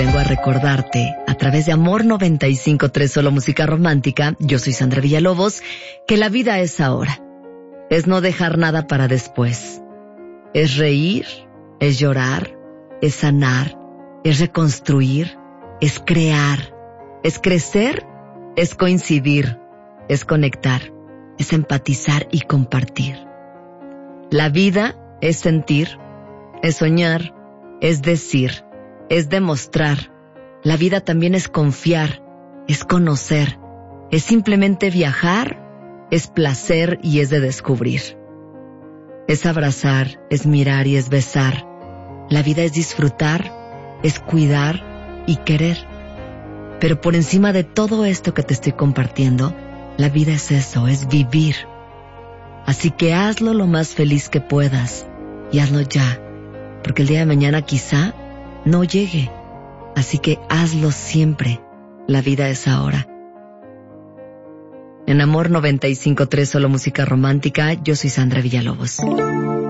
vengo a recordarte, a través de Amor 95.3 Solo Música Romántica, yo soy Sandra Villalobos, que la vida es ahora. Es no dejar nada para después. Es reír, es llorar, es sanar, es reconstruir, es crear, es crecer, es coincidir, es conectar, es empatizar y compartir. La vida es sentir, es soñar, es decir, es demostrar. La vida también es confiar, es conocer, es simplemente viajar, es placer y es de descubrir. Es abrazar, es mirar y es besar. La vida es disfrutar, es cuidar y querer. Pero por encima de todo esto que te estoy compartiendo, la vida es eso, es vivir. Así que hazlo lo más feliz que puedas y hazlo ya, porque el día de mañana quizá no llegue. Así que hazlo siempre. La vida es ahora. En Amor 95.3 Solo Música Romántica, yo soy Sandra Villalobos.